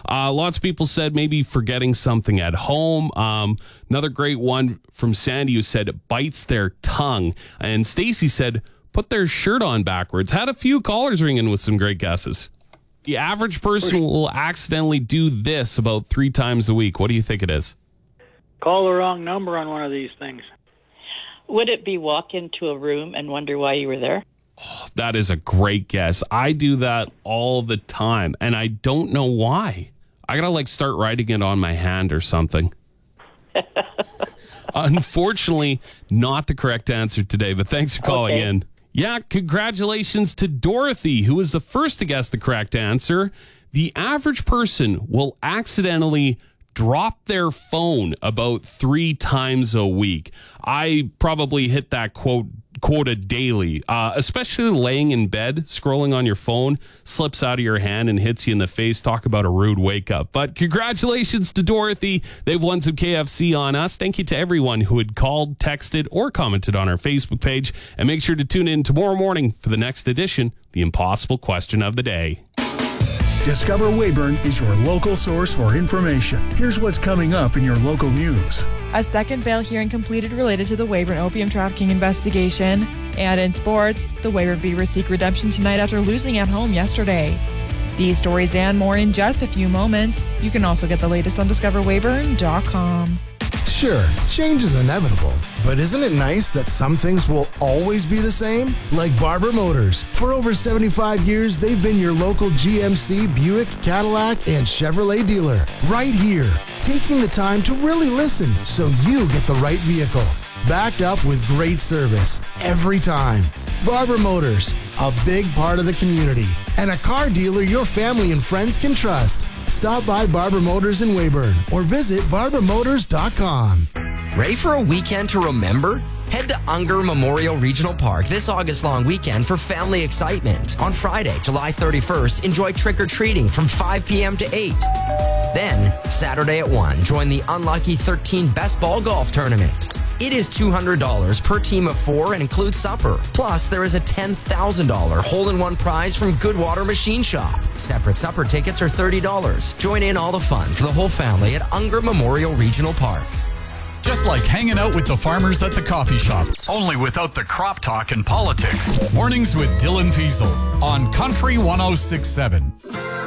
Lots of people said maybe forgetting something at home. Another great one from Sandy who said it bites their tongue. And Stacy said put their shirt on backwards. Had a few callers ring in with some great guesses. The average person will accidentally do this about 3 times a week. What do you think it is? Call the wrong number on one of these things. Would it be walk into a room and wonder why you were there? Oh, that is a great guess. I do that all the time, and I don't know why. I gotta start writing it on my hand or something. Unfortunately, not the correct answer today, but thanks for calling in. Yeah, congratulations to Dorothy, who was the first to guess the correct answer. The average person will accidentally drop their phone about 3 times a week. I probably hit that quota daily, especially laying in bed, scrolling on your phone, slips out of your hand and hits you in the face. Talk about a rude wake up. But congratulations to Dorothy. They've won some KFC on us. Thank you to everyone who had called, texted, or commented on our Facebook page. And make sure to tune in tomorrow morning for the next edition, The Impossible Question of the Day. Discover Weyburn is your local source for information. Here's what's coming up in your local news. A second bail hearing completed related to the Weyburn opium trafficking investigation. And in sports, the Weyburn Beavers seek redemption tonight after losing at home yesterday. These stories and more in just a few moments. You can also get the latest on discoverweyburn.com. Sure, change is inevitable, but isn't it nice that some things will always be the same? Like Barber Motors. For over 75 years, they've been your local GMC, Buick, Cadillac, and Chevrolet dealer. Right here, taking the time to really listen so you get the right vehicle. Backed up with great service every time. Barber Motors, a big part of the community, and a car dealer your family and friends can trust. Stop by Barber Motors in Weyburn or visit barbermotors.com. Ready for a weekend to remember? Head to Unger Memorial Regional Park this August-long weekend for family excitement. On Friday, July 31st, enjoy trick-or-treating from 5 p.m. to 8. Then, Saturday at 1, join the Unlucky 13 Best Ball Golf Tournament. It is $200 per team of 4 and includes supper. Plus, there is a $10,000 hole-in-one prize from Goodwater Machine Shop. Separate supper tickets are $30. Join in all the fun for the whole family at Unger Memorial Regional Park. Just like hanging out with the farmers at the coffee shop, only without the crop talk and politics. Mornings with Dylan Fiesel on Country 106.7.